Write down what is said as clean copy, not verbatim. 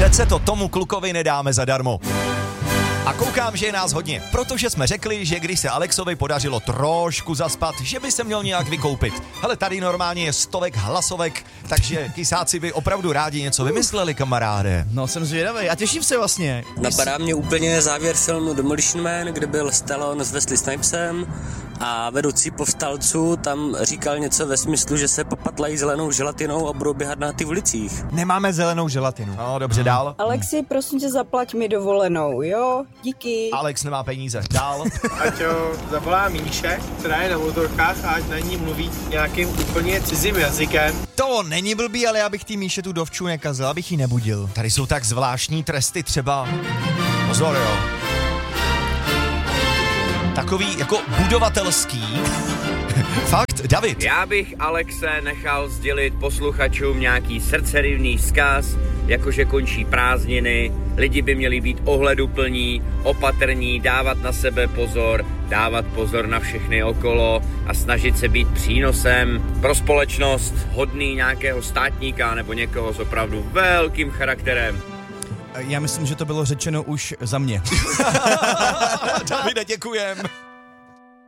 Přece to tomu klukovi nedáme zadarmo. A koukám, že je nás hodně, protože jsme řekli, že když se Alexovi podařilo trošku zaspat, že by se měl nějak vykoupit. Hele, tady normálně je 100 hlasovek, takže kysáci by opravdu rádi něco vymysleli, kamaráde. No, jsem zvědavý a těším se vlastně. Napadá mě úplně závěr filmu Demolition Man, kde byl Stallone s Wesley Snipesem a vedoucí povstalců tam říkal něco ve smyslu, že se popatlají zelenou želatinou a budou běhat na ty ulicích. Nemáme zelenou želatinu. No, dobře, dál. Alexi, prosím tě, zaplať mi dovolenou, jo? Díky. Alex nemá peníze. Dál. Ať ho zavolá Míše, která je na motorkách a ať na ní mluví nějakým úplně cizím jazykem. To není blbý, ale já bych tý Míše tu dovču nekazil, abych ji nebudil. Tady jsou tak zvláštní tresty třeba. Pozor, jo. Takový jako budovatelský. Fakt, David. Já bych Alexe nechal sdělit posluchačům nějaký srdcerivný vzkaz, jakože končí prázdniny, lidi by měli být ohleduplní, opatrní, dávat na sebe pozor, dávat pozor na všechny okolo a snažit se být přínosem pro společnost, hodný nějakého státníka nebo někoho s opravdu velkým charakterem. Já myslím, že to bylo řečeno už za mě. Davide, děkujem.